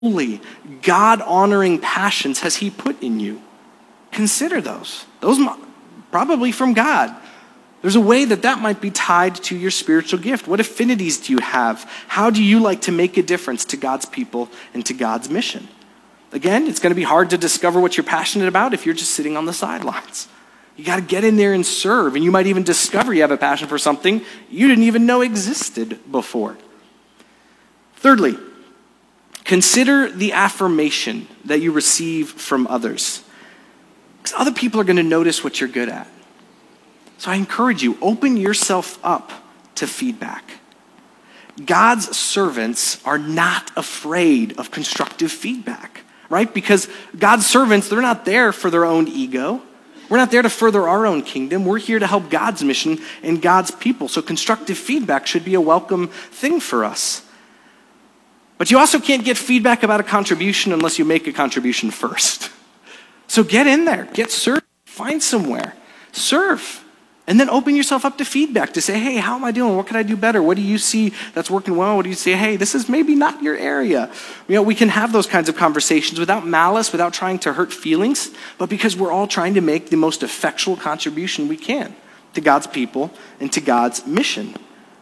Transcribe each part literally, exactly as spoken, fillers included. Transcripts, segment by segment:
holy, God-honoring passions has he put in you? Consider those. Those probably from God. There's a way that that might be tied to your spiritual gift. What affinities do you have? How do you like to make a difference to God's people and to God's mission? Again, it's going to be hard to discover what you're passionate about if you're just sitting on the sidelines. You got to get in there and serve, and you might even discover you have a passion for something you didn't even know existed before. Thirdly, consider the affirmation that you receive from others. Because other people are going to notice what you're good at. So I encourage you, open yourself up to feedback. God's servants are not afraid of constructive feedback, right? Because God's servants, they're not there for their own ego. We're not there to further our own kingdom. We're here to help God's mission and God's people. So constructive feedback should be a welcome thing for us. But you also can't get feedback about a contribution unless you make a contribution first. So get in there, get served, find somewhere, serve, and then open yourself up to feedback to say, hey, how am I doing? What can I do better? What do you see that's working well? What do you say, hey, this is maybe not your area? You know, we can have those kinds of conversations without malice, without trying to hurt feelings, but because we're all trying to make the most effectual contribution we can to God's people and to God's mission.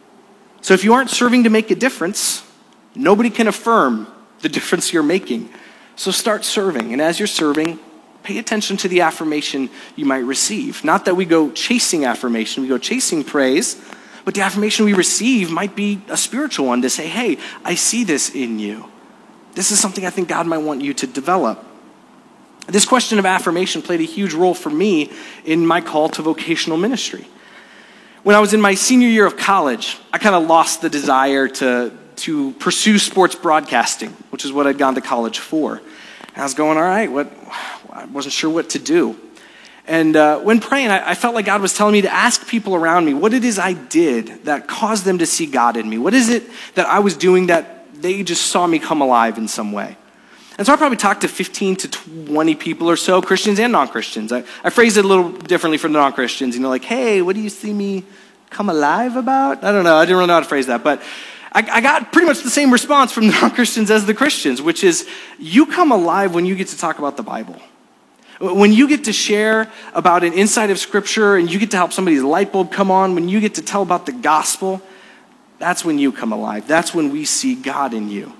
So if you aren't serving to make a difference, nobody can affirm the difference you're making. So start serving, and as you're serving, pay attention to the affirmation you might receive. Not that we go chasing affirmation, we go chasing praise, but the affirmation we receive might be a spiritual one to say, hey, I see this in you. This is something I think God might want you to develop. This question of affirmation played a huge role for me in my call to vocational ministry. When I was in my senior year of college, I kind of lost the desire to, to pursue sports broadcasting, which is what I'd gone to college for. And I was going, all right, what... I wasn't sure what to do. And uh, when praying, I, I felt like God was telling me to ask people around me what it is I did that caused them to see God in me. What is it that I was doing that they just saw me come alive in some way? And so I probably talked to fifteen to twenty people or so, Christians and non-Christians. I, I phrased it a little differently for the non-Christians, you know, like, hey, what do you see me come alive about? I don't know. I didn't really know how to phrase that. But I, I got pretty much the same response from the non-Christians as the Christians, which is you come alive when you get to talk about the Bible. When you get to share about an insight of Scripture and you get to help somebody's light bulb come on, when you get to tell about the gospel, that's when you come alive. That's when we see God in you.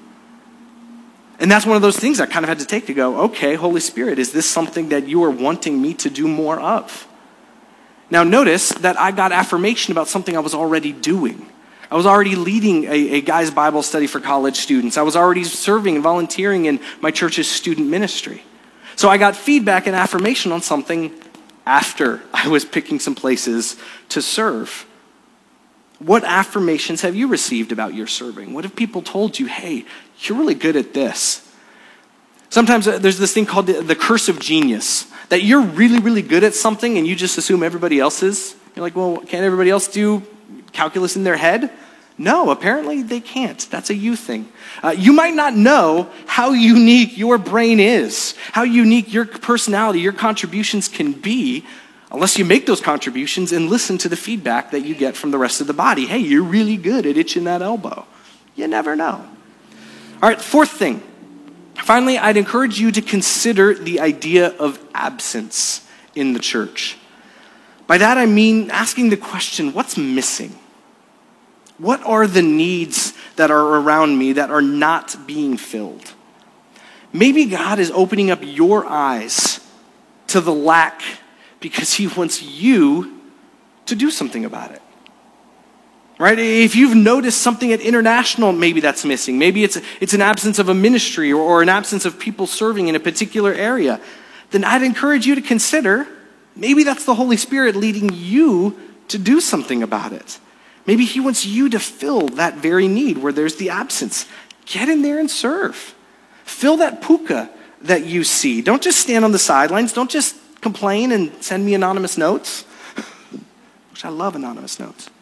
And that's one of those things I kind of had to take to go, okay, Holy Spirit, is this something that you are wanting me to do more of? Now notice that I got affirmation about something I was already doing. I was already leading a, a guy's Bible study for college students. I was already serving and volunteering in my church's student ministry. So I got feedback and affirmation on something after I was picking some places to serve. What affirmations have you received about your serving? What have people told you, hey, you're really good at this? Sometimes there's this thing called the, the curse of genius, that you're really, really good at something and you just assume everybody else is. You're like, well, can't everybody else do calculus in their head? No, apparently they can't. That's a you thing. Uh, you might not know how unique your brain is, how unique your personality, your contributions can be, unless you make those contributions and listen to the feedback that you get from the rest of the body. Hey, you're really good at itching that elbow. You never know. All right, fourth thing. Finally, I'd encourage you to consider the idea of absence in the church. By that I mean asking the question, what's missing? What are the needs that are around me that are not being filled? Maybe God is opening up your eyes to the lack because he wants you to do something about it. Right? If you've noticed something at International, maybe that's missing. Maybe it's, it's an absence of a ministry or, or an absence of people serving in a particular area. Then I'd encourage you to consider, maybe that's the Holy Spirit leading you to do something about it. Maybe he wants you to fill that very need where there's the absence. Get in there and serve. Fill that puka that you see. Don't just stand on the sidelines. Don't just complain and send me anonymous notes, which I love anonymous notes.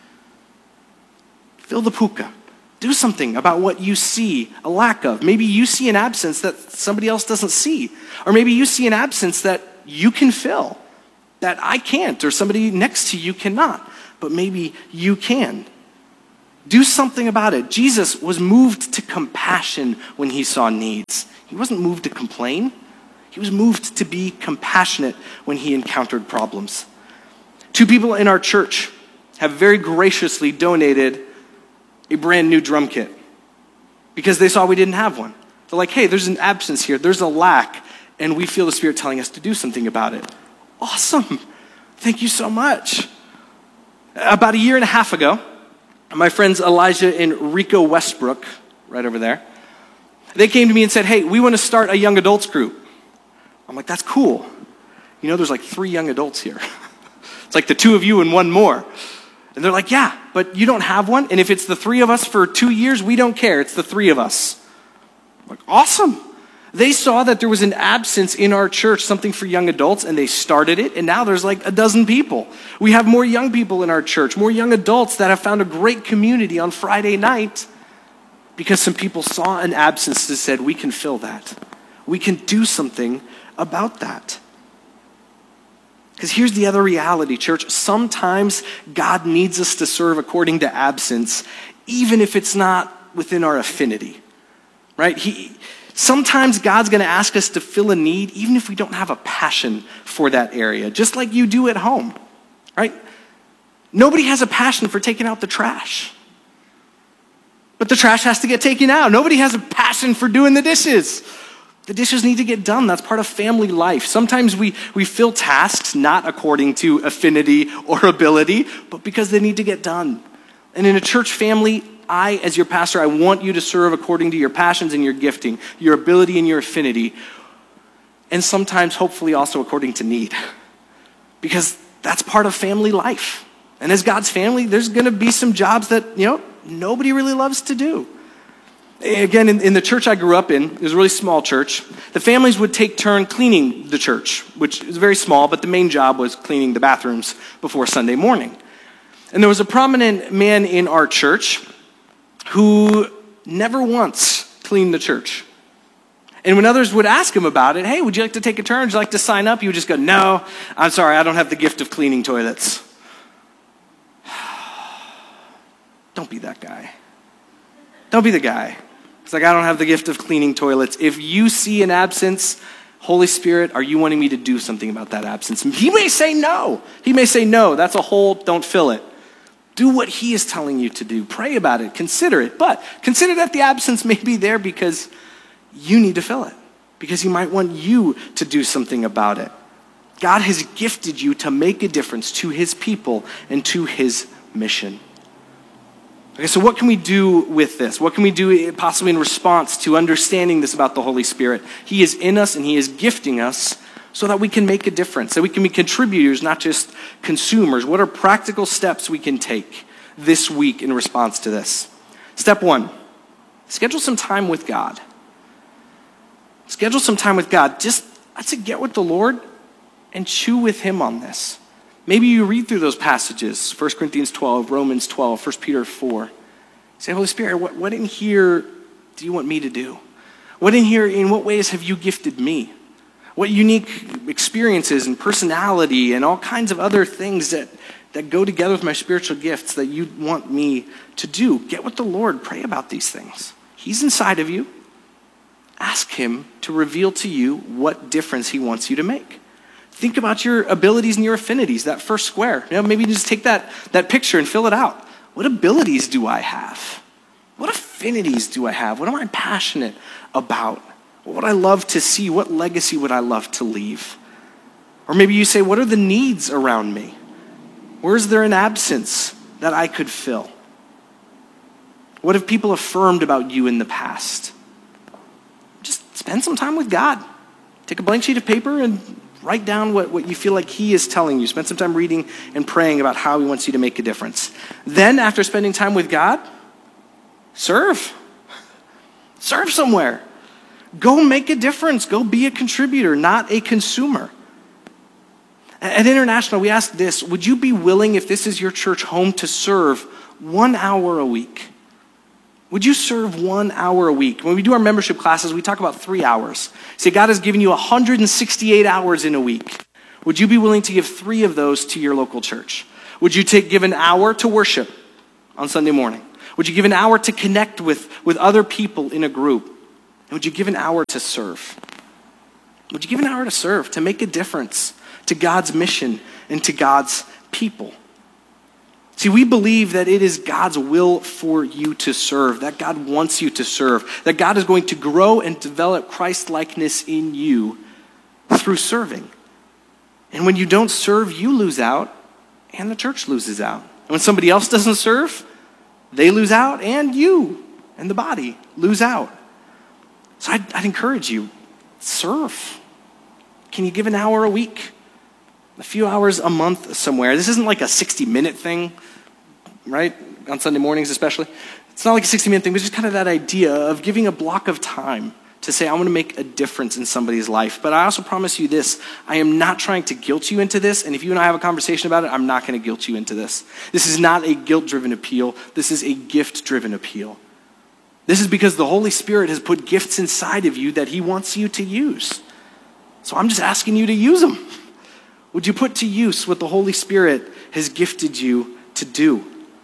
Fill the puka. Do something about what you see a lack of. Maybe you see an absence that somebody else doesn't see. Or maybe you see an absence that you can fill, that I can't, or somebody next to you cannot. But maybe you can. Do something about it. Jesus was moved to compassion when he saw needs. He wasn't moved to complain. He was moved to be compassionate when he encountered problems. Two people in our church have very graciously donated a brand new drum kit because they saw we didn't have one. They're like, hey, there's an absence here. There's a lack, and we feel the Spirit telling us to do something about it. Awesome. Thank you so much. About a year and a half ago, my friends Elijah and Rico Westbrook, right over there, they came to me and said, hey, we want to start a young adults group. I'm like, that's cool. You know, there's like three young adults here. It's like the two of you and one more. And they're like, yeah, but you don't have one? And if it's the three of us for two years, we don't care. It's the three of us. I'm like, awesome. They saw that there was an absence in our church, something for young adults, and they started it, and now there's like a dozen people. We have more young people in our church, more young adults that have found a great community on Friday night because some people saw an absence that said, we can fill that. We can do something about that. Because here's the other reality, church. Sometimes God needs us to serve according to absence, even if it's not within our affinity, right? He, sometimes God's going to ask us to fill a need, even if we don't have a passion for that area, just like you do at home, right? Nobody has a passion for taking out the trash, but the trash has to get taken out. Nobody has a passion for doing the dishes. The dishes need to get done. That's part of family life. Sometimes we, we fill tasks not according to affinity or ability, but because they need to get done. And in a church family, I, as your pastor, I want you to serve according to your passions and your gifting, your ability and your affinity, and sometimes, hopefully, also according to need. Because that's part of family life. And as God's family, there's going to be some jobs that, you know, nobody really loves to do. Again, in, in the church I grew up in, it was a really small church, the families would take turn cleaning the church, which is very small, but the main job was cleaning the bathrooms before Sunday morning. And there was a prominent man in our church who never once cleaned the church. And when others would ask him about it, hey, would you like to take a turn? Would you like to sign up? He would just go, no, I'm sorry, I don't have the gift of cleaning toilets. Don't be that guy. Don't be the guy. It's like, I don't have the gift of cleaning toilets. If you see an absence, Holy Spirit, are you wanting me to do something about that absence? He may say no. He may say no, that's a hole, don't fill it. Do what he is telling you to do. Pray about it, consider it. But consider that the absence may be there because you need to fill it. Because he might want you to do something about it. God has gifted you to make a difference to his people and to his mission. Okay, so what can we do with this? What can we do possibly in response to understanding this about the Holy Spirit? He is in us and he is gifting us so that we can make a difference, that we can be contributors, not just consumers. What are practical steps we can take this week in response to this? Step one, schedule some time with God. Schedule some time with God. Just, I'd say, get with the Lord and chew with him on this. Maybe you read through those passages, First Corinthians twelve, Romans twelve, First Peter four. Say, Holy Spirit, what, what in here do you want me to do? What in here, in what ways have you gifted me? What unique experiences and personality and all kinds of other things that, that go together with my spiritual gifts that you want me to do? Get with the Lord. Pray about these things. He's inside of you. Ask him to reveal to you what difference he wants you to make. Think about your abilities and your affinities, that first square. You know, maybe just take that, that picture and fill it out. What abilities do I have? What affinities do I have? What am I passionate about? What would I love to see? What legacy would I love to leave? Or maybe you say, what are the needs around me? Where is there an absence that I could fill? What have people affirmed about you in the past? Just spend some time with God. Take a blank sheet of paper and write down what, what you feel like he is telling you. Spend some time reading and praying about how he wants you to make a difference. Then, after spending time with God, serve. Serve somewhere. Go make a difference. Go be a contributor, not a consumer. At International, we ask this: would you be willing, if this is your church home, to serve one hour a week? Would you serve one hour a week? When we do our membership classes, we talk about three hours. Say, God has given you one hundred sixty-eight hours in a week. Would you be willing to give three of those to your local church? Would you take give an hour to worship on Sunday morning? Would you give an hour to connect with, with other people in a group? And would you give an hour to serve? Would you give an hour to serve, to make a difference to God's mission and to God's people? See, we believe that it is God's will for you to serve, that God wants you to serve, that God is going to grow and develop Christ-likeness in you through serving. And when you don't serve, you lose out, and the church loses out. And when somebody else doesn't serve, they lose out, and you and the body lose out. So I'd, I'd encourage you, serve. Can you give an hour a week? A few hours a month somewhere. This isn't like a sixty-minute thing, right? On Sunday mornings especially. It's not like a sixty-minute thing, but it's just kind of that idea of giving a block of time to say, I want to make a difference in somebody's life. But I also promise you this, I am not trying to guilt you into this, and if you and I have a conversation about it, I'm not going to guilt you into this. This is not a guilt-driven appeal. This is a gift-driven appeal. This is because the Holy Spirit has put gifts inside of you that he wants you to use. So I'm just asking you to use them. Would you put to use what the Holy Spirit has gifted you to do?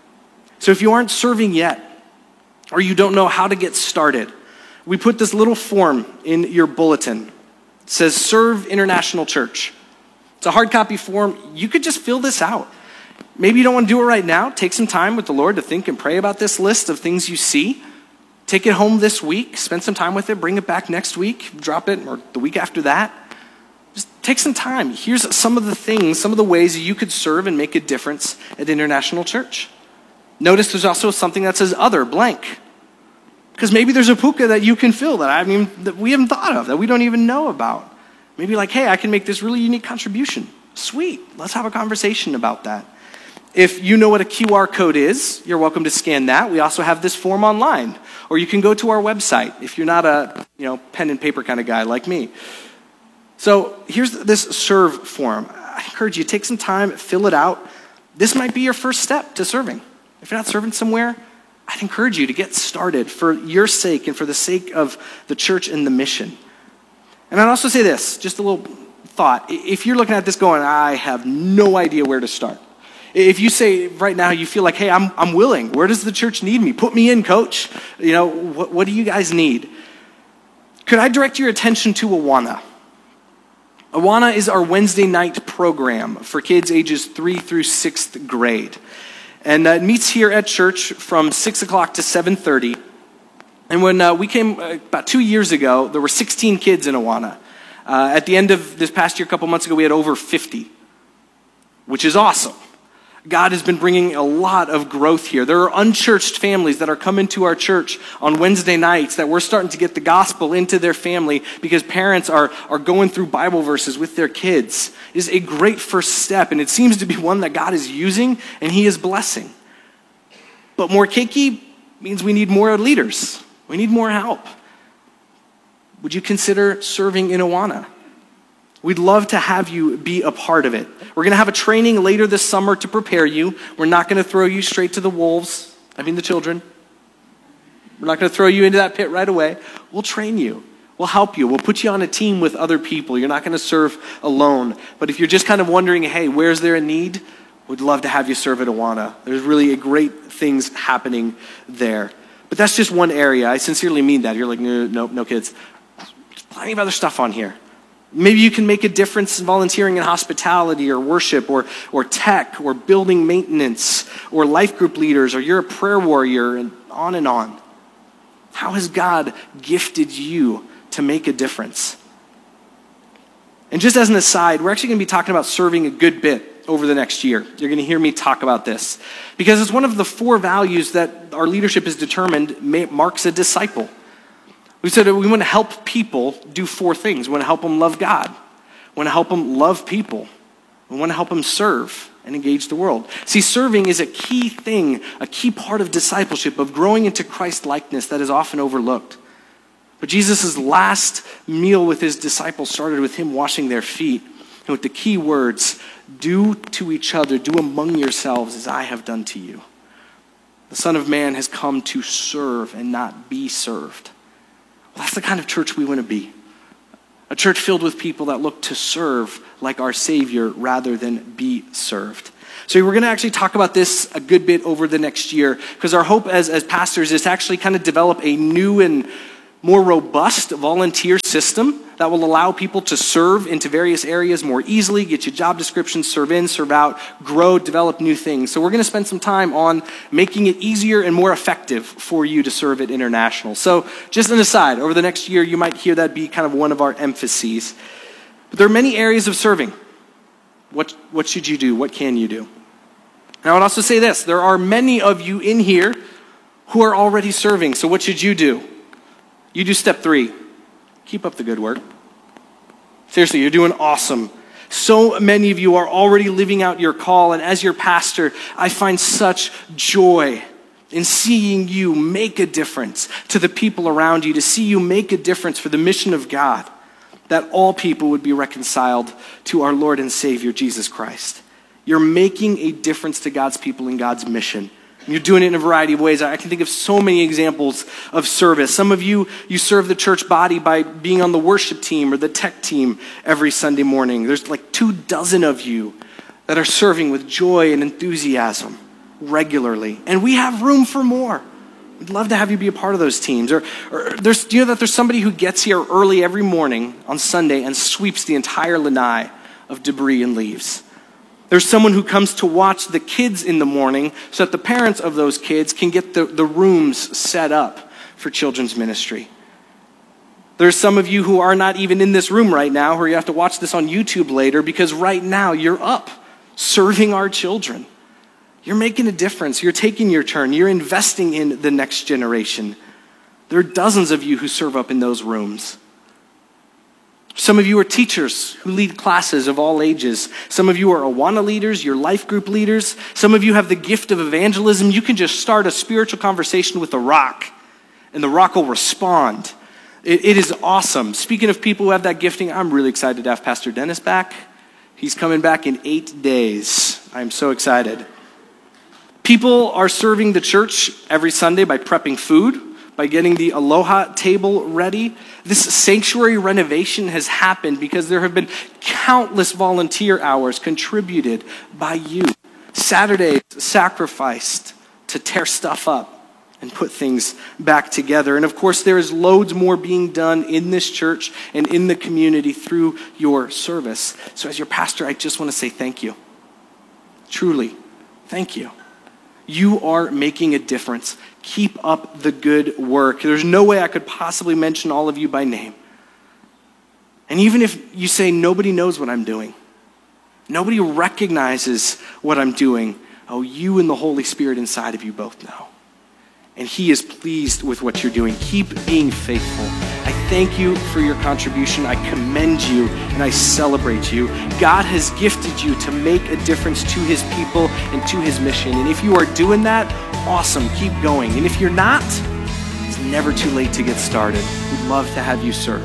So if you aren't serving yet, or you don't know how to get started, we put this little form in your bulletin. It says, Serve International Church. It's a hard copy form. You could just fill this out. Maybe you don't want to do it right now. Take some time with the Lord to think and pray about this list of things you see. Take it home this week. Spend some time with it. Bring it back next week. Drop it, or the week after that. Just take some time. Here's some of the things, some of the ways you could serve and make a difference at International Church. Notice there's also something that says other, blank. Because maybe there's a puka that you can fill that I haven't even, that we haven't thought of, that we don't even know about. Maybe like, hey, I can make this really unique contribution. Sweet. Let's have a conversation about that. If you know what a Q R code is, you're welcome to scan that. We also have this form online. Or you can go to our website if you're not a, you know, pen and paper kind of guy like me. So here's this serve form. I encourage you, take some time, fill it out. This might be your first step to serving. If you're not serving somewhere, I'd encourage you to get started for your sake and for the sake of the church and the mission. And I'd also say this, just a little thought. If you're looking at this going, I have no idea where to start. If you say right now you feel like, hey, I'm I'm willing. Where does the church need me? Put me in, coach. You know, what, what do you guys need? Could I direct your attention to Awana? Awana is our Wednesday night program for kids ages three through sixth grade. And uh, it meets here at church from six o'clock to seven thirty. And when uh, we came uh, about two years ago, there were sixteen kids in Awana. Uh, at the end of this past year, a couple months ago, we had over fifty, which is awesome. God has been bringing a lot of growth here. There are unchurched families that are coming to our church on Wednesday nights that we're starting to get the gospel into their family because parents are, are going through Bible verses with their kids. It is a great first step, and it seems to be one that God is using and he is blessing. But more keiki means we need more leaders. We need more help. Would you consider serving in Awana? We'd love to have you be a part of it. We're going to have a training later this summer to prepare you. We're not going to throw you straight to the wolves. I mean the children. We're not going to throw you into that pit right away. We'll train you. We'll help you. We'll put you on a team with other people. You're not going to serve alone. But if you're just kind of wondering, hey, where's there a need? We'd love to have you serve at Awana. There's really great things happening there. But that's just one area. I sincerely mean that. You're like, no, no, no kids. There's plenty of other stuff on here. Maybe you can make a difference in volunteering in hospitality or worship or, or tech or building maintenance or life group leaders, or you're a prayer warrior, and on and on. How has God gifted you to make a difference? And just as an aside, we're actually going to be talking about serving a good bit over the next year. You're going to hear me talk about this because it's one of the four values that our leadership has determined marks a disciple. We said that we want to help people do four things. We want to help them love God. We want to help them love people. We want to help them serve and engage the world. See, serving is a key thing, a key part of discipleship, of growing into Christ-likeness that is often overlooked. But Jesus' last meal with his disciples started with him washing their feet, and with the key words, do to each other, do among yourselves as I have done to you. The Son of Man has come to serve and not be served. Well, that's the kind of church we want to be. A church filled with people that look to serve like our Savior rather than be served. So we're going to actually talk about this a good bit over the next year, because our hope as, as pastors is to actually kind of develop a new and more robust volunteer system that will allow people to serve into various areas more easily, get you job descriptions, serve in, serve out, grow, develop new things. So we're going to spend some time on making it easier and more effective for you to serve at International. So just an aside, over the next year, you might hear that be kind of one of our emphases. But there are many areas of serving. What, what should you do? What can you do? And I would also say this, there are many of you in here who are already serving. So what should you do? You do step three. Keep up the good work. Seriously, you're doing awesome. So many of you are already living out your call, and as your pastor, I find such joy in seeing you make a difference to the people around you, to see you make a difference for the mission of God, that all people would be reconciled to our Lord and Savior, Jesus Christ. You're making a difference to God's people in God's mission. You're doing it in a variety of ways. I can think of so many examples of service. Some of you, you serve the church body by being on the worship team or the tech team every Sunday morning. There's like two dozen of you that are serving with joy and enthusiasm regularly. And we have room for more. We'd love to have you be a part of those teams. Or, or there's, do you know that there's somebody who gets here early every morning on Sunday and sweeps the entire lanai of debris and leaves? There's someone who comes to watch the kids in the morning so that the parents of those kids can get the, the rooms set up for children's ministry. There's some of you who are not even in this room right now, or you have to watch this on YouTube later, because right now you're up serving our children. You're making a difference. You're taking your turn. You're investing in the next generation. There are dozens of you who serve up in those rooms. Some of you are teachers who lead classes of all ages. Some of you are Awana leaders, you're life group leaders. Some of you have the gift of evangelism. You can just start a spiritual conversation with a rock, and the rock will respond. It, it is awesome. Speaking of people who have that gifting, I'm really excited to have Pastor Dennis back. He's coming back in eight days. I'm so excited. People are serving the church every Sunday by prepping food, by getting the Aloha table ready. This sanctuary renovation has happened because there have been countless volunteer hours contributed by you. Saturdays sacrificed to tear stuff up and put things back together. And of course, there is loads more being done in this church and in the community through your service. So as your pastor, I just want to say thank you. Truly, thank you. You are making a difference. Keep up the good work. There's no way I could possibly mention all of you by name. And even if you say nobody knows what I'm doing, nobody recognizes what I'm doing, oh, you and the Holy Spirit inside of you both know. And He is pleased with what you're doing. Keep being faithful. I thank you for your contribution. I commend you and I celebrate you. God has gifted you to make a difference to His people and to His mission. And if you are doing that, awesome, keep going. And if you're not, it's never too late to get started. We'd love to have you serve.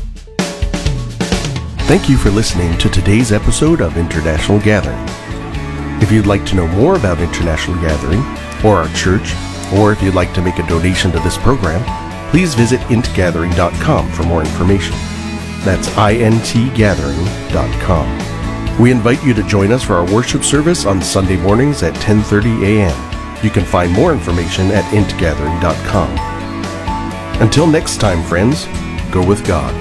Thank you for listening to today's episode of International Gathering. If you'd like to know more about International Gathering or our church, or if you'd like to make a donation to this program, please visit int gathering dot com for more information. That's I N T gathering dot com. We invite you to join us for our worship service on Sunday mornings at ten thirty a.m. You can find more information at int gathering dot com. Until next time, friends, go with God.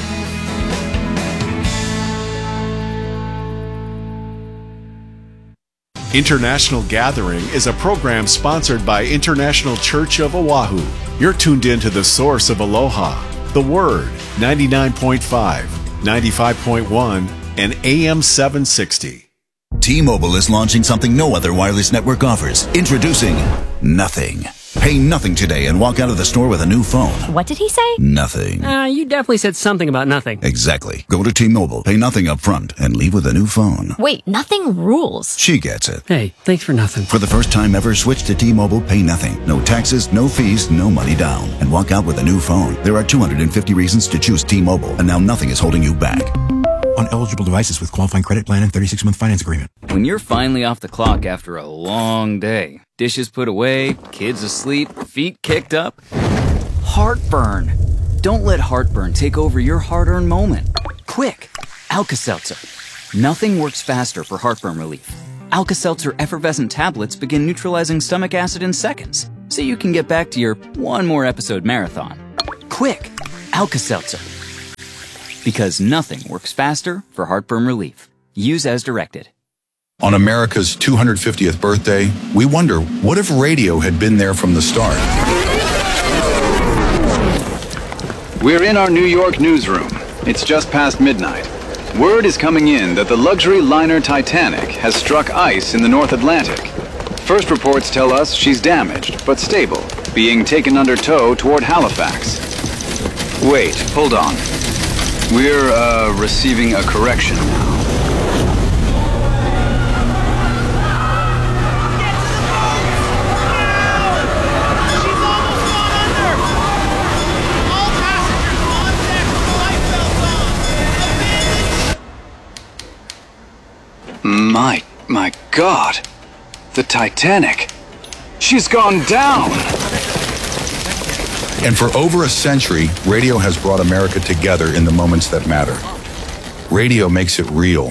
International Gathering is a program sponsored by International Church of Oahu. You're tuned in to the source of Aloha, the Word, ninety-nine point five, ninety-five point one, and A M seven sixty. T-Mobile is launching something no other wireless network offers. Introducing Nothing. Pay nothing today and walk out of the store with a new phone. What did he say? Nothing. Uh, you definitely said something about nothing. Exactly. Go to T-Mobile, pay nothing up front, and leave with a new phone. Wait, nothing rules. She gets it. Hey, thanks for nothing. For the first time ever, switch to T-Mobile, pay nothing. No taxes, no fees, no money down. And walk out with a new phone. There are two hundred fifty reasons to choose T-Mobile, and now nothing is holding you back. On eligible devices with qualifying credit plan and thirty-six month finance agreement. When you're finally off the clock after a long day, dishes put away, kids asleep, feet kicked up, heartburn. Don't let heartburn take over your hard-earned moment. Quick, Alka-Seltzer. Nothing works faster for heartburn relief. Alka-Seltzer effervescent tablets begin neutralizing stomach acid in seconds, so you can get back to your one more episode marathon. Quick, Alka-Seltzer. Because nothing works faster for heartburn relief. Use as directed. On America's two hundred fiftieth birthday, we wonder, what if radio had been there from the start? We're in our New York newsroom. It's just past midnight. Word is coming in that the luxury liner Titanic has struck ice in the North Atlantic. First reports tell us she's damaged, but stable, being taken under tow toward Halifax. Wait, hold on. We're, uh, receiving a correction now. My, my God, the Titanic, she's gone down. And for over a century, radio has brought America together in the moments that matter. Radio makes it real.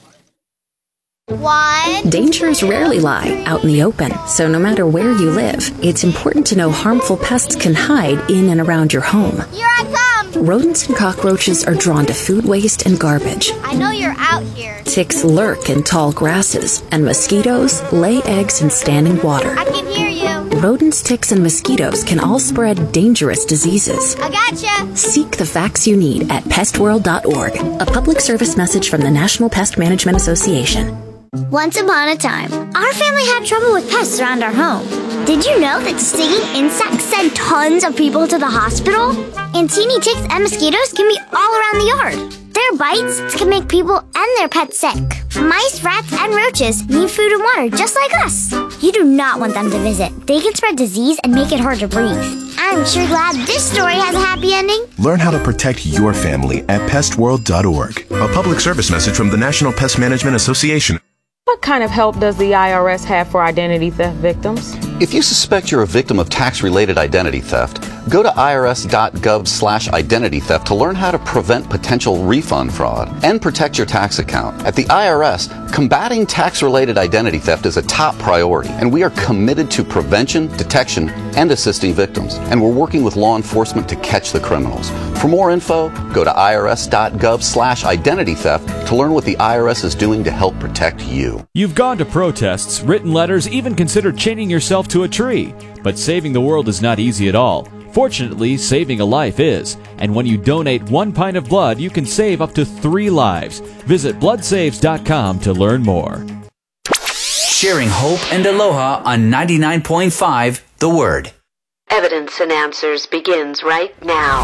One. Dangers rarely lie out in the open, so no matter where you live, it's important to know harmful pests can hide in and around your home. Here I come! Rodents and cockroaches are drawn to food waste and garbage. I know you're out here. Ticks lurk in tall grasses, and mosquitoes lay eggs in standing water. I can hear you. Rodents, ticks, and mosquitoes can all spread dangerous diseases. I gotcha. Seek the facts you need at pest world dot org, a public service message from the National Pest Management Association. Once upon a time, our family had trouble with pests around our home. Did you know that stinging insects send tons of people to the hospital? And teeny ticks and mosquitoes can be all around the yard. Their bites can make people and their pets sick. Mice, rats, and roaches need food and water just like us. You do not want them to visit. They can spread disease and make it hard to breathe. I'm sure glad this story has a happy ending. Learn how to protect your family at pest world dot org. A public service message from the National Pest Management Association. What kind of help does the I R S have for identity theft victims? If you suspect you're a victim of tax-related identity theft, go to I R S dot gov slash identity theft to learn how to prevent potential refund fraud and protect your tax account. At the I R S, combating tax-related identity theft is a top priority, and we are committed to prevention, detection, and assisting victims. And we're working with law enforcement to catch the criminals. For more info, go to I R S dot gov slash identity theft to learn what the I R S is doing to help protect you. You've gone to protests, written letters, even considered chaining yourself to a tree. But saving the world is not easy at all. Fortunately, saving a life is. And when you donate one pint of blood, you can save up to three lives. Visit blood saves dot com to learn more. Sharing hope and aloha on ninety-nine point five The Word. Evidence and Answers begins right now.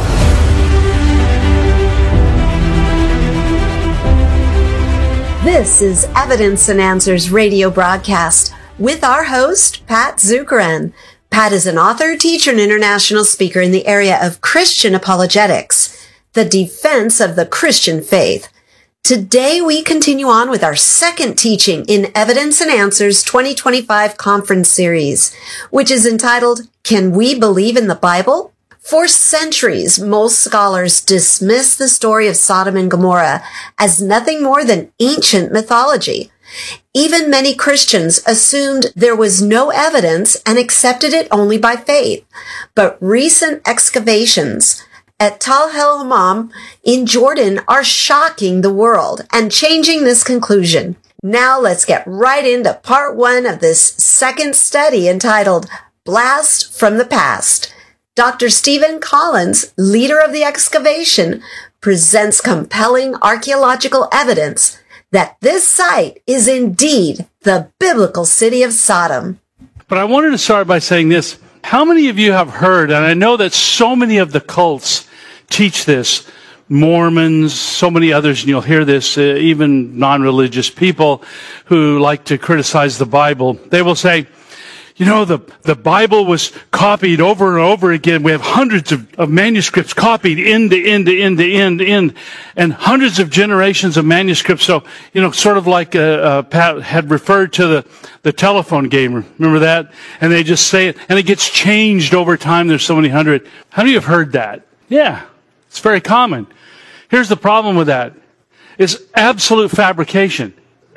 This is Evidence and Answers radio broadcast with our host, Pat Zukeran. Pat is an author, teacher, and international speaker in the area of Christian apologetics, the defense of the Christian faith. Today, we continue on with our second teaching in Evidence and Answers twenty twenty-five conference series, which is entitled, Can We Believe in the Bible? For centuries, most scholars dismiss the story of Sodom and Gomorrah as nothing more than ancient mythology. Even many Christians assumed there was no evidence and accepted it only by faith. But recent excavations at Tal El Hammam in Jordan are shocking the world and changing this conclusion. Now let's get right into part one of this second study entitled Blast from the Past. Doctor Stephen Collins, leader of the excavation, presents compelling archaeological evidence that this site is indeed the biblical city of Sodom. But I wanted to start by saying this. How many of you have heard, and I know that so many of the cults teach this, Mormons, so many others, and you'll hear this, uh, even non-religious people who like to criticize the Bible, they will say, you know, the, the Bible was copied over and over again. We have hundreds of, of manuscripts copied end to end to end to end to end, and hundreds of generations of manuscripts. So, you know, sort of like uh, uh, Pat had referred to the, the telephone game. Remember that? And they just say it, and it gets changed over time. There's so many hundred. How many of you have heard that? Yeah, it's very common. Here's the problem with that. It's absolute fabrication. It's an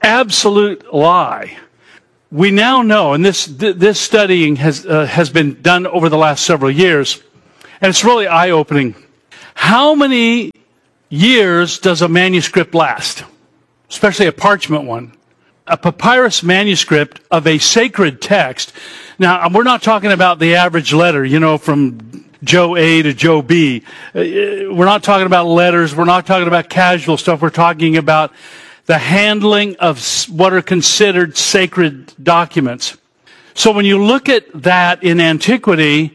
absolute lie. We now know, and this this studying has uh, has been done over the last several years, and it's really eye-opening. How many years does a manuscript last? Especially a parchment one. A papyrus manuscript of a sacred text. Now, we're not talking about the average letter, you know, from Joe A to Joe B. We're not talking about letters. We're not talking about casual stuff. We're talking about the handling of what are considered sacred documents. So when you look at that in antiquity,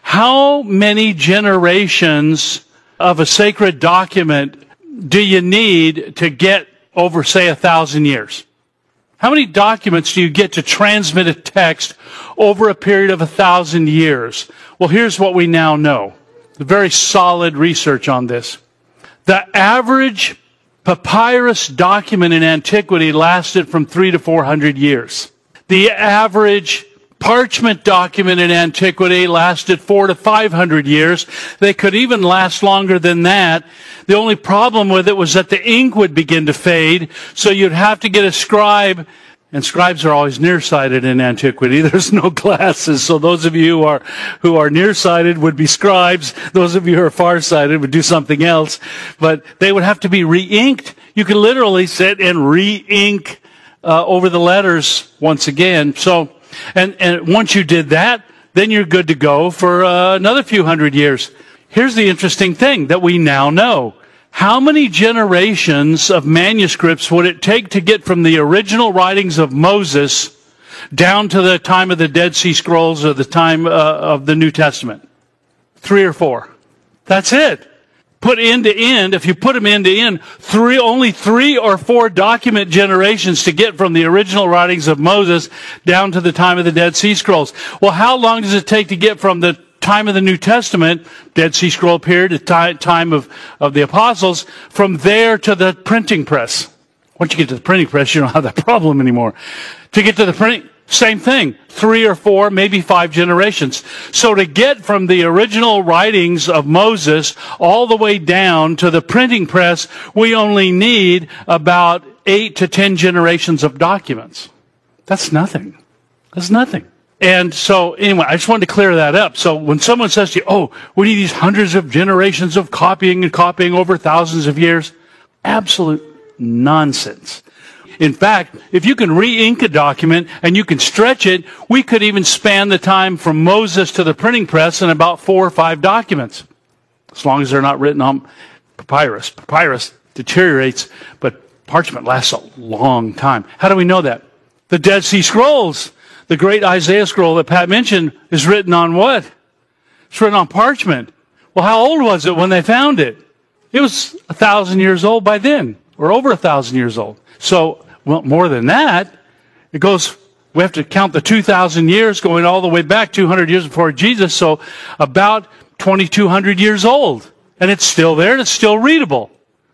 how many generations of a sacred document do you need to get over, say, a thousand years? How many documents do you get to transmit a text over a period of a thousand years? Well, here's what we now know. Very solid research on this. The average papyrus document in antiquity lasted from three to four hundred years. The average parchment document in antiquity lasted four to five hundred years. They could even last longer than that. The only problem with it was that the ink would begin to fade, so you'd have to get a scribe, and scribes are always nearsighted in antiquity. There's no glasses, so those of you who are who are nearsighted would be scribes. Those of you who are farsighted would do something else, but they would have to be re-inked. You could literally sit and re-ink uh, over the letters once again. So, and and once you did that, then you're good to go for uh, another few hundred years. Here's the interesting thing that we now know. How many generations of manuscripts would it take to get from the original writings of Moses down to the time of the Dead Sea Scrolls or the time uh, of the New Testament? Three or four. That's it. Put end to end, if you put them end to end, three, only three or four document generations to get from the original writings of Moses down to the time of the Dead Sea Scrolls. Well, how long does it take to get from the time of the New Testament, Dead Sea Scroll period, the time of, of the apostles, from there to the printing press? Once you get to the printing press, you don't have that problem anymore. To get to the printing, same thing. Three or four, maybe five generations. So to get from the original writings of Moses all the way down to the printing press, we only need about eight to ten generations of documents. That's nothing. That's nothing. And so, anyway, I just wanted to clear that up. So when someone says to you, oh, we need these hundreds of generations of copying and copying over thousands of years, absolute nonsense. In fact, if you can re-ink a document and you can stretch it, we could even span the time from Moses to the printing press in about four or five documents, as long as they're not written on papyrus. Papyrus deteriorates, but parchment lasts a long time. How do we know that? The Dead Sea Scrolls. The great Isaiah scroll that Pat mentioned is written on what? It's written on parchment. Well, how old was it when they found it? It was a thousand years old by then, or over a thousand years old. So, well, more than that, it goes, we have to count the two thousand years going all the way back two hundred years before Jesus, so about twenty-two hundred years old. And it's still there, and it's still readable.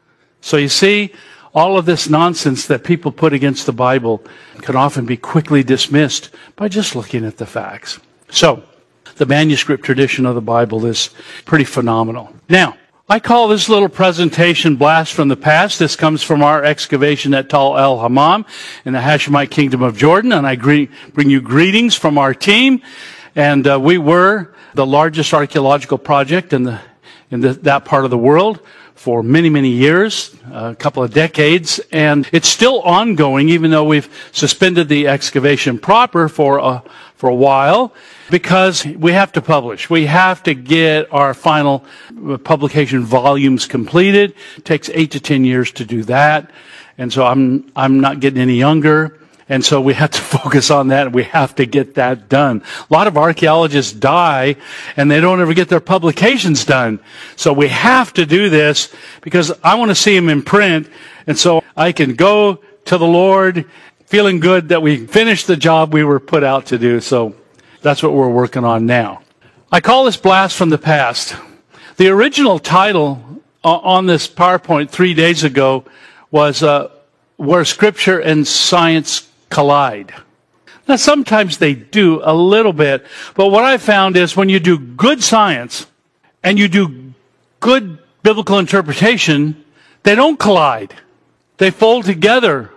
So you see, all of this nonsense that people put against the Bible can often be quickly dismissed by just looking at the facts. So, the manuscript tradition of the Bible is pretty phenomenal. Now, I call this little presentation Blast from the Past. This comes from our excavation at Tal El Hammam in the Hashemite Kingdom of Jordan, and I greet, bring you greetings from our team. And uh, we were the largest archaeological project in the in the, that part of the world for many, many years, a couple of decades, and it's still ongoing, even though we've suspended the excavation proper for a, for a while, because we have to publish. We have to get our final publication volumes completed. It takes eight to ten years to do that, and so I'm I'm not getting any younger. And so we have to focus on that, and we have to get that done. A lot of archaeologists die, and they don't ever get their publications done. So we have to do this, because I want to see them in print, and so I can go to the Lord feeling good that we finished the job we were put out to do. So that's what we're working on now. I call this Blast from the Past. The original title on this PowerPoint three days ago was uh, Where Scripture and Science Collide. Now, sometimes they do a little bit, but what I found is when you do good science and you do good biblical interpretation, they don't collide. They fold together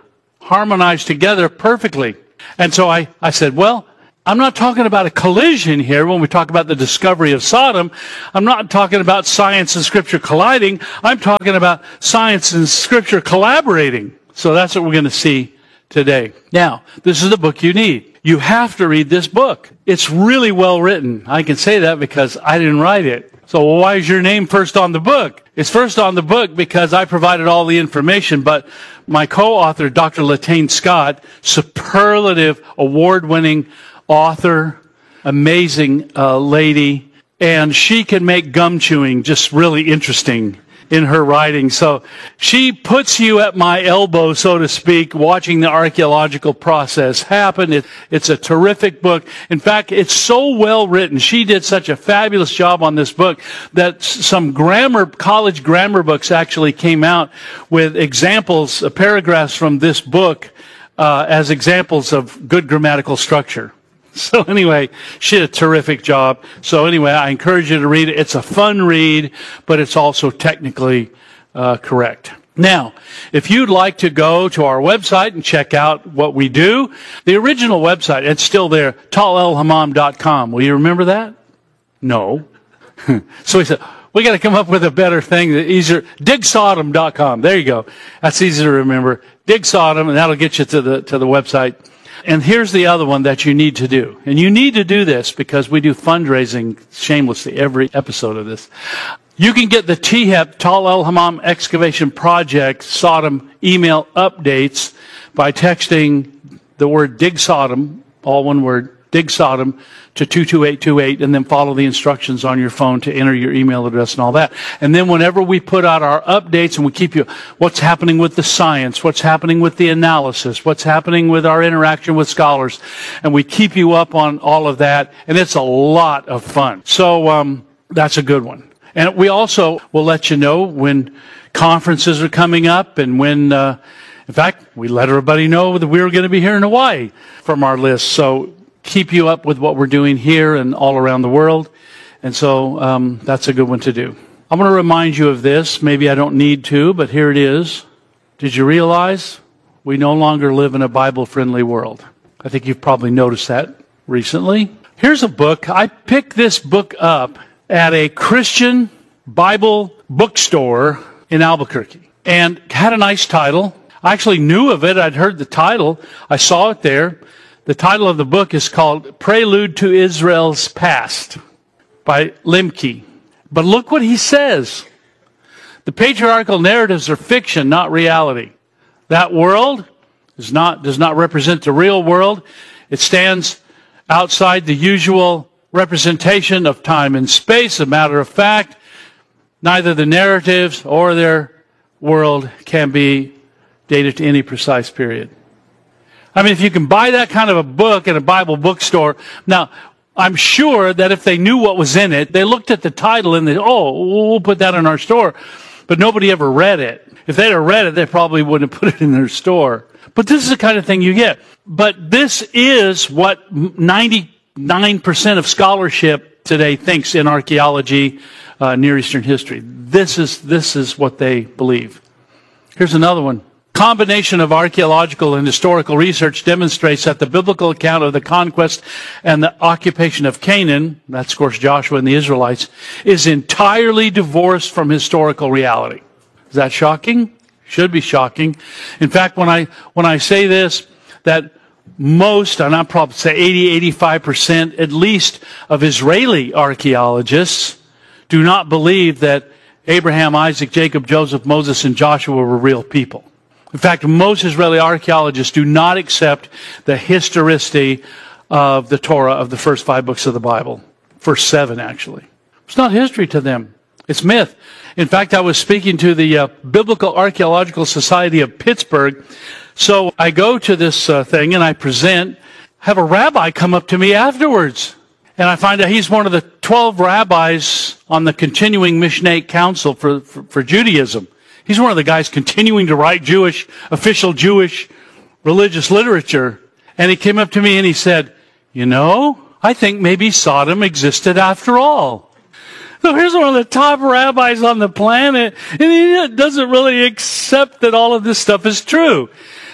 harmonize together perfectly. And so I, I said, well, I'm not talking about a collision here when we talk about the discovery of Sodom. I'm not talking about science and Scripture colliding. I'm talking about science and Scripture collaborating. So that's what we're going to see today. Now, this is the book you need. You have to read this book. It's really well written. I can say that because I didn't write it. So why is your name first on the book? It's first on the book because I provided all the information, but my co-author, Doctor Latane Scott, superlative, award-winning author, amazing uh, lady, and she can make gum chewing just really interesting in her writing. So she puts you at my elbow, so to speak, watching the archaeological process happen. It, it's a terrific book. In fact, it's so well written. She did such a fabulous job on this book that some grammar, college grammar books actually came out with examples, uh, paragraphs from this book uh, as examples of good grammatical structure. So anyway, she did a terrific job. So anyway, I encourage you to read it. It's a fun read, but it's also technically uh, correct. Now, if you'd like to go to our website and check out what we do, the original website, it's still there, tal el hammam dot com. Will you remember that? No. So we said, we got to come up with a better thing, easier. dig sodom dot com. There you go. That's easy to remember. Dig Sodom, and that'll get you to the to the website. And here's the other one that you need to do. And you need to do this because we do fundraising shamelessly every episode of this. You can get the T H E P, Tal El Hammam Excavation Project, Sodom email updates by texting the word Dig Sodom, all one word, Dig Sodom, to two two eight two eight, and then follow the instructions on your phone to enter your email address and all that. And then whenever we put out our updates and we keep you, what's happening with the science, what's happening with the analysis, what's happening with our interaction with scholars, and we keep you up on all of that, and it's a lot of fun. So um, that's a good one. And we also will let you know when conferences are coming up and when, uh, in fact, we let everybody know that we were going to be here in Hawaii from our list. So keep you up with what we're doing here and all around the world. And so um, that's a good one to do. I'm going to remind you of this. Maybe I don't need to, but here it is. Did you realize we no longer live in a Bible-friendly world? I think you've probably noticed that recently. Here's a book. I picked this book up at a Christian Bible bookstore in Albuquerque and had a nice title. I actually knew of it. I'd heard the title. I saw it there. The title of the book is called Prelude to Israel's Past by Lemke. But look what he says. The patriarchal narratives are fiction, not reality. That world is not, does not represent the real world. It stands outside the usual representation of time and space. A matter of fact, neither the narratives or their world can be dated to any precise period. I mean, if you can buy that kind of a book in a Bible bookstore, now, I'm sure that if they knew what was in it, they looked at the title and they, oh, we'll put that in our store. But nobody ever read it. If they'd have read it, they probably wouldn't have put it in their store. But this is the kind of thing you get. But this is what ninety-nine percent of scholarship today thinks in archaeology, uh, Near Eastern history. This is, this is what they believe. Here's another one. Combination of archaeological and historical research demonstrates that the biblical account of the conquest and the occupation of Canaan, that's of course Joshua and the Israelites, is entirely divorced from historical reality. Is that shocking? Should be shocking. In fact, when I when I say this, that most, and I'll probably say eighty, eighty-five percent at least of Israeli archaeologists do not believe that Abraham, Isaac, Jacob, Joseph, Moses, and Joshua were real people. In fact, most Israeli archaeologists do not accept the historicity of the Torah, of the first five books of the Bible. First seven, actually. It's not history to them. It's myth. In fact, I was speaking to the uh, Biblical Archaeological Society of Pittsburgh. So I go to this uh, thing and I present, have a rabbi come up to me afterwards. And I find out he's one of the twelve rabbis on the continuing Mishnaic Council for, for, for Judaism. He's one of the guys continuing to write Jewish, official Jewish religious literature. And he came up to me and he said, you know, I think maybe Sodom existed after all. So here's one of the top rabbis on the planet, and he doesn't really accept that all of this stuff is true.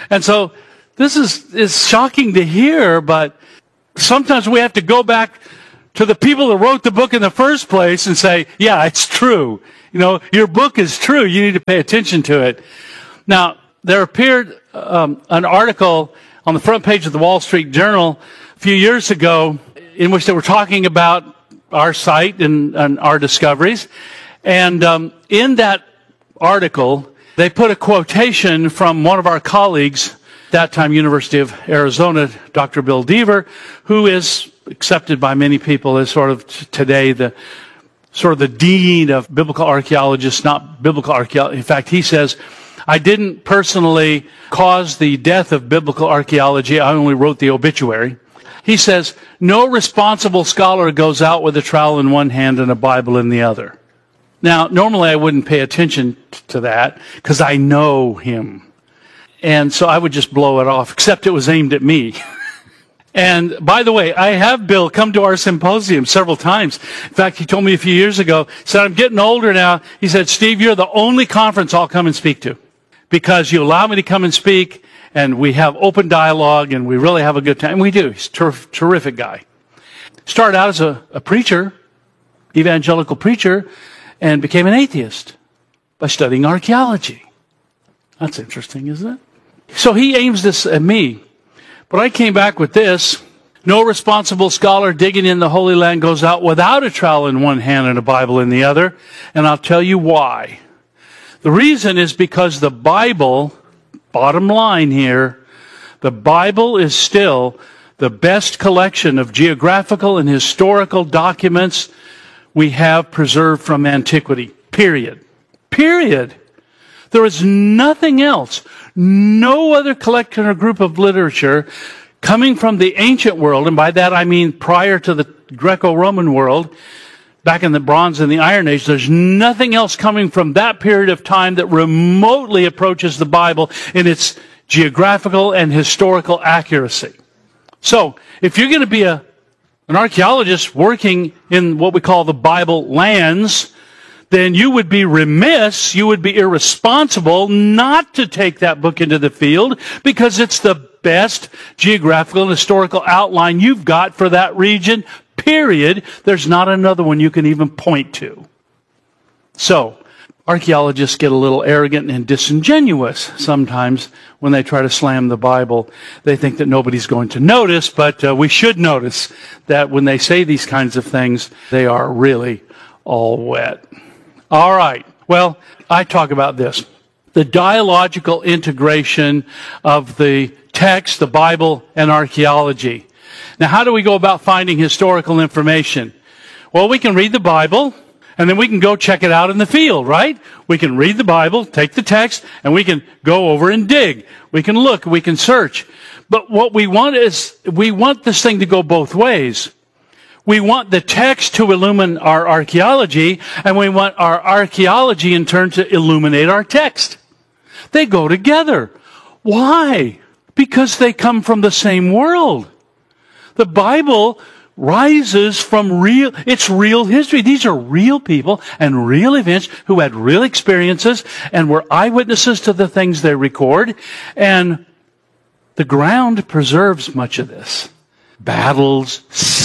And so this is, is shocking to hear, but sometimes we have to go back to the people that wrote the book in the first place and say, yeah, it's true. You know, your book is true. You need to pay attention to it. Now, there appeared um, an article on the front page of the Wall Street Journal a few years ago in which they were talking about our site and, and our discoveries. And um, in that article, they put a quotation from one of our colleagues, that time University of Arizona, Doctor Bill Deaver, who is accepted by many people as sort of t- today the sort of the dean of biblical archaeologists, not biblical archaeology. In fact, he says, I didn't personally cause the death of biblical archaeology. I only wrote the obituary. He says, no responsible scholar goes out with a trowel in one hand and a Bible in the other. Now, normally I wouldn't pay attention t- to that because I know him. And so I would just blow it off, except it was aimed at me. And by the way, I have Bill come to our symposium several times. In fact, he told me a few years ago, he said, I'm getting older now. He said, Steve, you're the only conference I'll come and speak to because you allow me to come and speak and we have open dialogue and we really have a good time. And we do. He's a ter- terrific guy. Started out as a, a preacher, evangelical preacher, and became an atheist by studying archaeology. That's interesting, isn't it? So he aims this at me. But I came back with this. No responsible scholar digging in the Holy Land goes out without a trowel in one hand and a Bible in the other. And I'll tell you why. The reason is because the Bible, bottom line here, the Bible is still the best collection of geographical and historical documents we have preserved from antiquity. Period. Period. There is nothing else, no other collection or group of literature coming from the ancient world, and by that I mean prior to the Greco-Roman world, back in the Bronze and the Iron Age, there's nothing else coming from that period of time that remotely approaches the Bible in its geographical and historical accuracy. So, if you're going to be a, an archaeologist working in what we call the Bible lands, then you would be remiss, you would be irresponsible not to take that book into the field because it's the best geographical and historical outline you've got for that region, period. There's not another one you can even point to. So, archaeologists get a little arrogant and disingenuous sometimes when they try to slam the Bible. They think that nobody's going to notice, but uh, we should notice that when they say these kinds of things, they are really all wet. All right. Well, I talk about this. The dialogical integration of the text, the Bible, and archaeology. Now, how do we go about finding historical information? Well, we can read the Bible, and then we can go check it out in the field, right? We can read the Bible, take the text, and we can go over and dig. We can look, we can search. But what we want is, we want this thing to go both ways. We want the text to illumine our archaeology, and we want our archaeology in turn to illuminate our text. They go together. Why? Because they come from the same world. The Bible rises from real, it's real history. These are real people and real events who had real experiences and were eyewitnesses to the things they record. And the ground preserves much of this. Battles,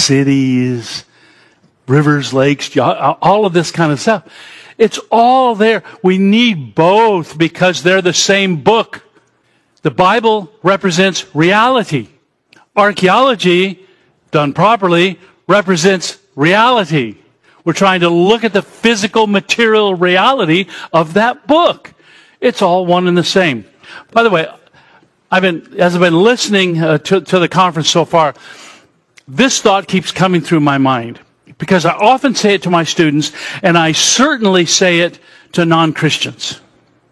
cities, rivers, lakes, all of this kind of stuff. It's all there. We need both because they're the same book. The Bible represents reality. Archaeology, done properly, represents reality. We're trying to look at the physical, material reality of that book. It's all one and the same. By the way, I've been, as I've been listening uh, to, to the conference so far, this thought keeps coming through my mind because I often say it to my students, and I certainly say it to non-Christians.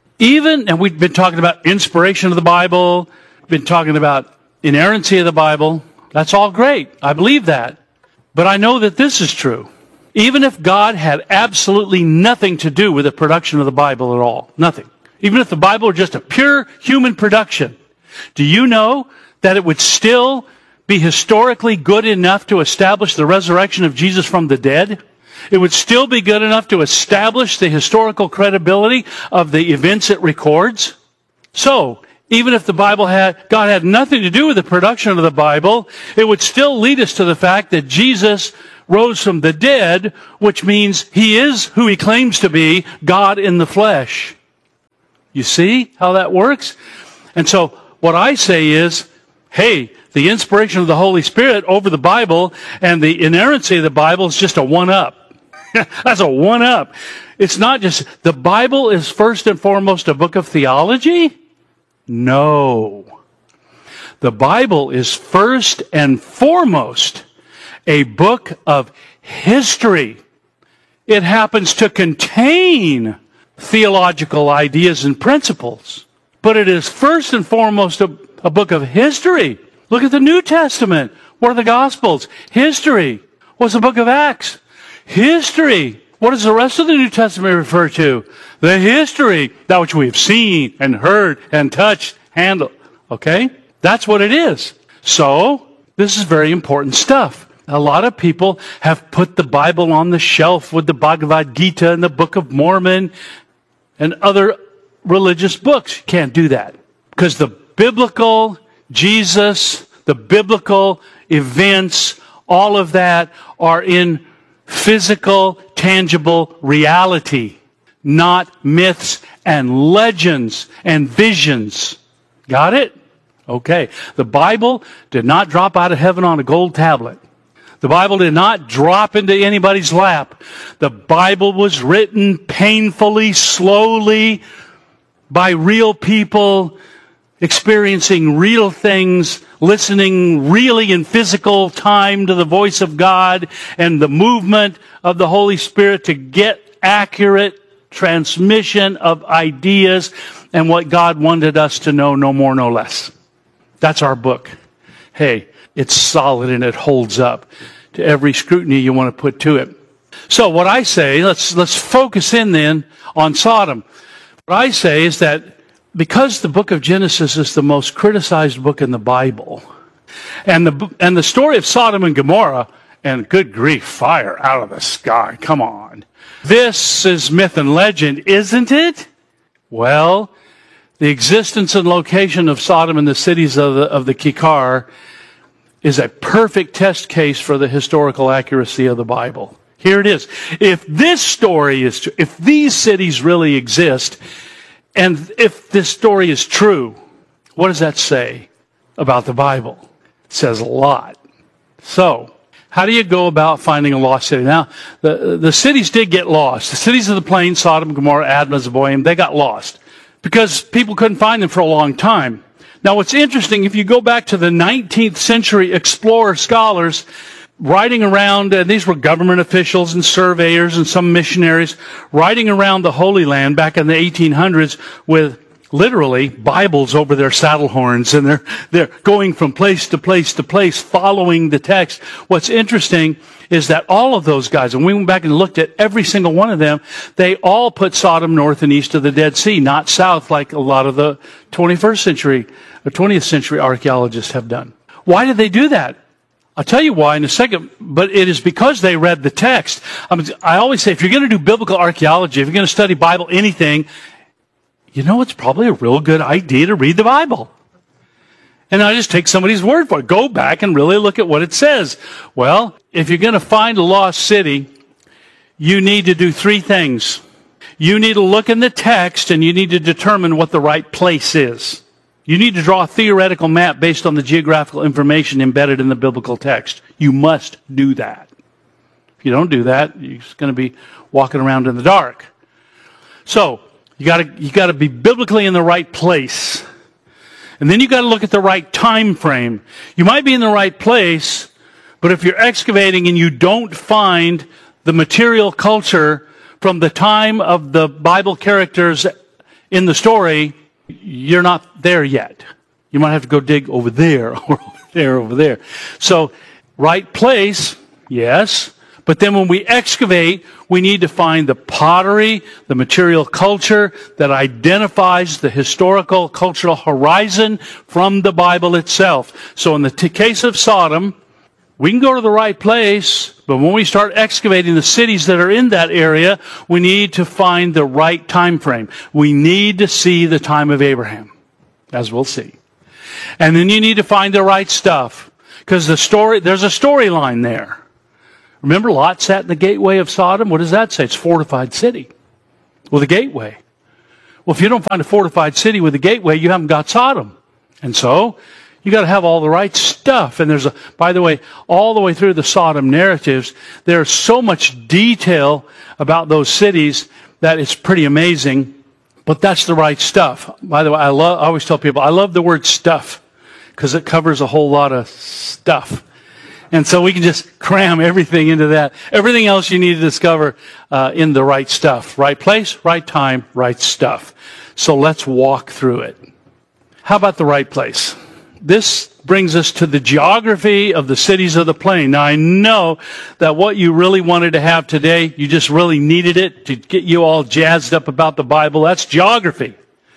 Even, and we've been talking about inspiration of the Bible, been talking about inerrancy of the Bible. That's all great. I believe that. But I know that this is true. Even if God had absolutely nothing to do with the production of the Bible at all, nothing. Even if the Bible were just a pure human production, do you know that it would still be historically good enough to establish the resurrection of Jesus from the dead? It would still be good enough to establish the historical credibility of the events it records? So, Even if the Bible had, God had nothing to do with the production of the Bible, it would still lead us to the fact that Jesus rose from the dead, which means he is who he claims to be, God in the flesh. You see how that works? And so what I say is, hey, the inspiration of the Holy Spirit over the Bible and the inerrancy of the Bible is just a one-up. That's a one-up. It's not just, the Bible is first and foremost a book of theology? No. The Bible is first and foremost a book of history. It happens to contain theological ideas and principles, but it is first and foremost a, a book of history. Look at the New Testament. What are the Gospels? History. What's the book of Acts? History. What does the rest of the New Testament refer to? The history, that which we have seen and heard and touched, handled. Okay? That's what it is. So, this is very important stuff. A lot of people have put the Bible on the shelf with the Bhagavad Gita and the Book of Mormon and other religious books. You can't do that. Because the biblical Jesus, the biblical events, all of that are in physical, tangible reality, not myths and legends and visions. Got it? Okay. The Bible did not drop out of heaven on a gold tablet. The Bible did not drop into anybody's lap. The Bible was written painfully, slowly, by real people, experiencing real things, listening really in physical time to the voice of God and the movement of the Holy Spirit to get accurate transmission of ideas and what God wanted us to know, no more, no less. That's our book. Hey, it's solid and it holds up to every scrutiny you want to put to it. So what I say, let's let's focus in then on Sodom. What I say is that because the book of Genesis is the most criticized book in the Bible, and the and the story of Sodom and Gomorrah, and good grief, fire out of the sky, come on. This is myth and legend, isn't it? Well, the existence and location of Sodom and the cities of the, of the Kikar is a perfect test case for the historical accuracy of the Bible. Here it is. If this story is true, if these cities really exist, and if this story is true, what does that say about the Bible? It says a lot. So, how do you go about finding a lost city? Now, the, the cities did get lost. The cities of the plains, Sodom, Gomorrah, Admah, Zeboim, they got lost because people couldn't find them for a long time. Now, what's interesting, if you go back to the nineteenth century explorer scholars riding around, and these were government officials and surveyors and some missionaries, riding around the Holy Land back in the eighteen hundreds with literally Bibles over their saddle horns, and they're, they're going from place to place to place following the text. What's interesting is that all of those guys, and we went back and looked at every single one of them, they all put Sodom north and east of the Dead Sea, not south like a lot of the twenty-first century or twentieth century archaeologists have done. Why did they do that? I'll tell you why in a second, but it is because they read the text. I mean, I always say, if you're going to do biblical archaeology, if you're going to study Bible anything, you know, it's probably a real good idea to read the Bible. And I just take somebody's word for it. Go back and really look at what it says. Well, if you're going to find a lost city, you need to do three things. You need to look in the text and you need to determine what the right place is. You need to draw a theoretical map based on the geographical information embedded in the biblical text. You must do that. If you don't do that, you're just going to be walking around in the dark. So, you got to you got to be biblically in the right place. And then you got to look at the right time frame. You might be in the right place, but if you're excavating and you don't find the material culture from the time of the Bible characters in the story, you're not there yet. You might have to go dig over there, or over there, over there. So, right place, yes. But then when we excavate, we need to find the pottery, the material culture that identifies the historical, cultural horizon from the Bible itself. So in the t- case of Sodom, we can go to the right place, but when we start excavating the cities that are in that area, we need to find the right time frame. We need to see the time of Abraham. as we'll see. And then you need to find the right stuff, because the story, there's a storyline there. Remember, Lot sat in the gateway of Sodom? What does that say? It's a fortified city with a gateway. Well, if you don't find a fortified city with a gateway, you haven't got Sodom. And so, you got to have all the right stuff. And there's a, by the way, all the way through the Sodom narratives, there's so much detail about those cities that it's pretty amazing. But that's the right stuff. By the way, I love, I always tell people, I love the word stuff because it covers a whole lot of stuff. And so we can just cram everything into that. Everything else you need to discover uh, in the right stuff. Right place, right time, right stuff. So let's walk through it. How about the right place? This brings us to the geography of the cities of the plain. Now, I know that what you really wanted to have today, you just really needed it to get you all jazzed up about the Bible. That's geography.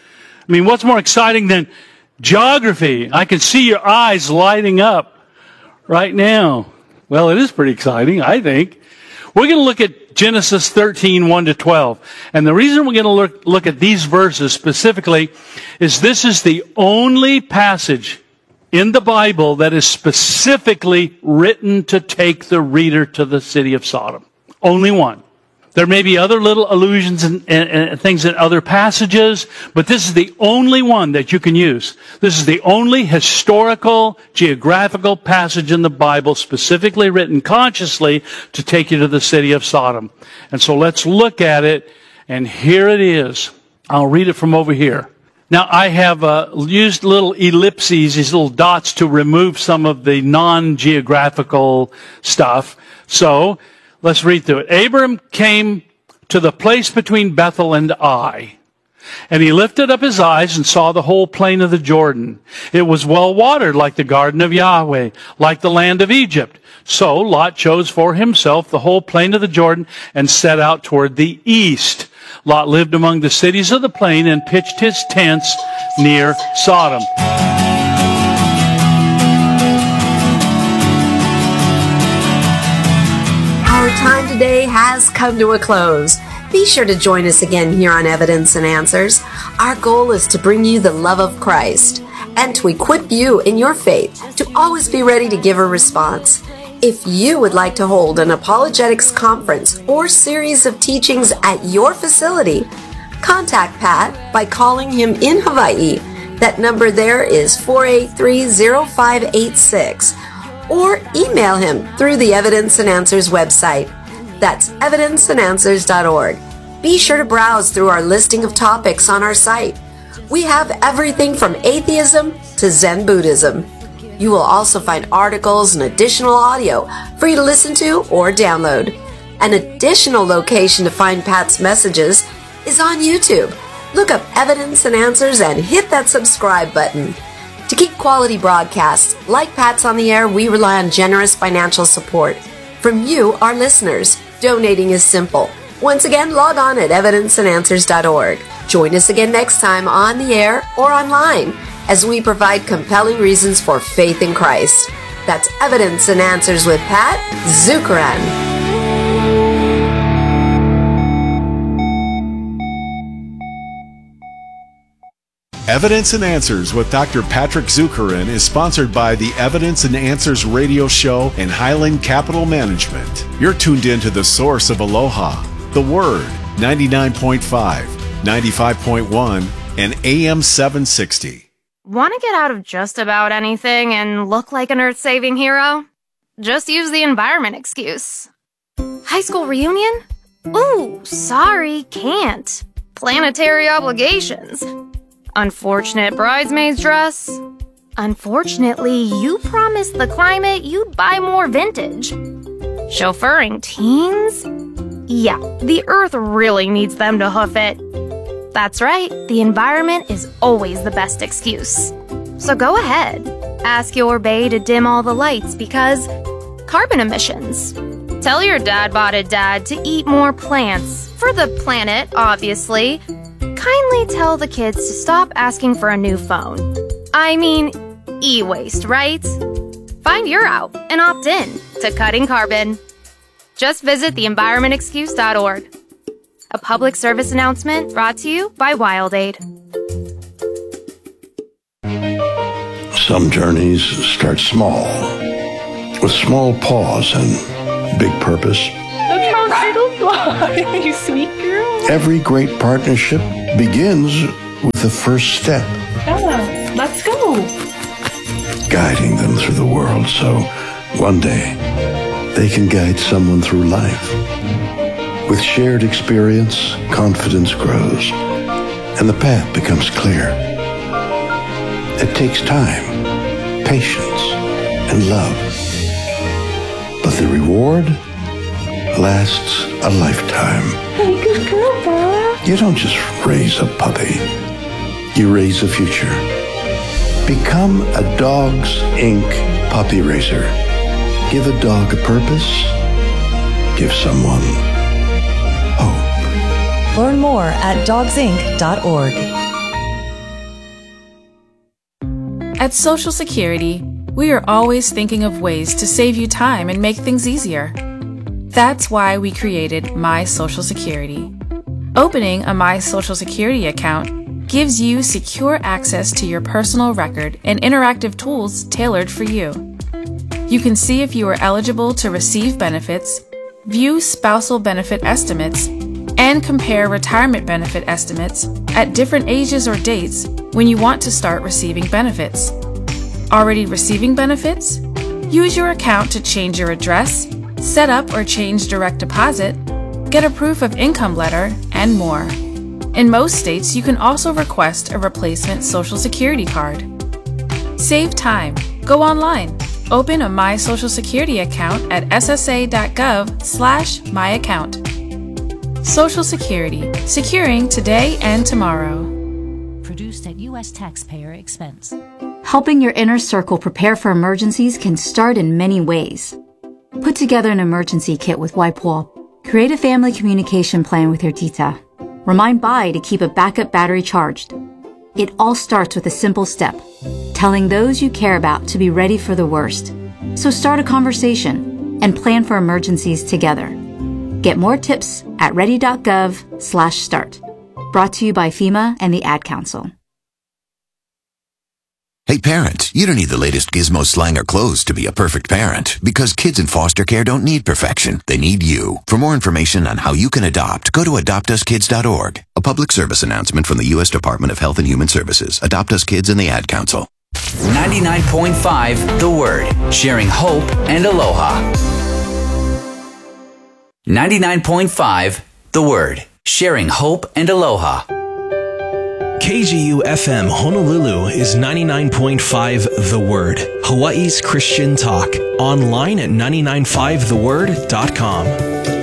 I mean, what's more exciting than geography? I can see your eyes lighting up right now. Well, it is pretty exciting, I think. We're going to look at Genesis thirteen, one to twelve. And the reason we're going to look, look at these verses specifically is this is the only passage in the Bible that is specifically written to take the reader to the city of Sodom. Only one. There may be other little allusions and, and, and things in other passages, but this is the only one that you can use. This is the only historical, geographical passage in the Bible specifically written consciously to take you to the city of Sodom. And so let's look at it, and here it is. I'll read it from over here. Now, I have uh, used little ellipses, these little dots, to remove some of the non-geographical stuff. So, let's read through it. Abram came to the place between Bethel and Ai, and he lifted up his eyes and saw the whole plain of the Jordan. It was well watered, like the garden of Yahweh, like the land of Egypt. So Lot chose for himself the whole plain of the Jordan and set out toward the east. Lot lived among the cities of the plain and pitched his tents near Sodom. Our time today has come to a close. Be sure to join us again here on Evidence and Answers. Our goal is to bring you the love of Christ and to equip you in your faith to always be ready to give a response. If you would like to hold an apologetics conference or series of teachings at your facility, contact Pat by calling him in Hawaii. That number there is four eight three, zero five eight six. Or email him through the Evidence and Answers website. That's evidence and answers dot org. Be sure to browse through our listing of topics on our site. We have everything from atheism to Zen Buddhism. You will also find articles and additional audio for you to listen to or download. An additional location to find Pat's messages is on YouTube. Look up Evidence and Answers and hit that subscribe button. To keep quality broadcasts like Pat's on the air, we rely on generous financial support from you, our listeners. Donating is simple. Once again, log on at evidence and answers dot org. Join us again next time on the air or online as we provide compelling reasons for faith in Christ. That's Evidence and Answers with Pat Zukeran. Evidence and Answers with Doctor Patrick Zukeran is sponsored by the Evidence and Answers radio show and Highland Capital Management. You're tuned in to the source of Aloha, the Word, ninety-nine point five, ninety-five point one, and A M seven sixty. Want to get out of just about anything and look like an earth-saving hero? Just use the environment excuse. High school reunion? Ooh, sorry, can't. Planetary obligations. Unfortunate bridesmaid's dress. Unfortunately, you promised the climate you'd buy more vintage. Chauffeuring teens? Yeah, the earth really needs them to hoof it. That's right, the environment is always the best excuse. So go ahead, ask your bae to dim all the lights because carbon emissions. Tell your dad-botted dad to eat more plants, for the planet, obviously. Kindly tell the kids to stop asking for a new phone. I mean, e-waste, right? Find your out and opt in to cutting carbon. Just visit the environment excuse dot org. A public service announcement brought to you by WildAid. Some journeys start small, with small pause and big purpose. That's how turtles fly, you sweet girl. Every great partnership begins with the first step. Yeah, let's go. Guiding them through the world so one day they can guide someone through life. With shared experience, confidence grows, and the path becomes clear. It takes time, patience, and love. But the reward lasts a lifetime. Hey, good girl, Bella. You don't just raise a puppy. You raise a future. Become a Dogs Incorporated puppy raiser. Give a dog a purpose. Give someone hope. Learn more at dogs inc dot org. At Social Security, we are always thinking of ways to save you time and make things easier. That's why we created My Social Security. Opening a My Social Security account gives you secure access to your personal record and interactive tools tailored for you. You can see if you are eligible to receive benefits, view spousal benefit estimates, and compare retirement benefit estimates at different ages or dates when you want to start receiving benefits. Already receiving benefits? Use your account to change your address, set up or change direct deposit, get a proof of income letter, and more. In most states, you can also request a replacement Social Security card. Save time. Go online. Open a My Social Security account at s s a dot gov slash my account. Social Security, securing today and tomorrow. Produced at U S taxpayer expense. Helping your inner circle prepare for emergencies can start in many ways. Put together an emergency kit with Wipewall. Create a family communication plan with your tita. Remind Bai to keep a backup battery charged. It all starts with a simple step, telling those you care about to be ready for the worst. So start a conversation and plan for emergencies together. Get more tips at ready dot gov slash start. Brought to you by FEMA and the Ad Council. Hey parents, you don't need the latest gizmo, slang, or clothes to be a perfect parent, because kids in foster care don't need perfection. They need you. For more information on how you can adopt, go to adopt us kids dot org. A public service announcement from the U S Department of Health and Human Services, Adopt Us Kids, and the Ad Council. ninety-nine point five The Word, sharing hope and aloha. ninety-nine point five The Word, sharing hope and aloha. K G U F M Honolulu is ninety-nine point five The Word, Hawaii's Christian talk. Online at nine nine five the word dot com.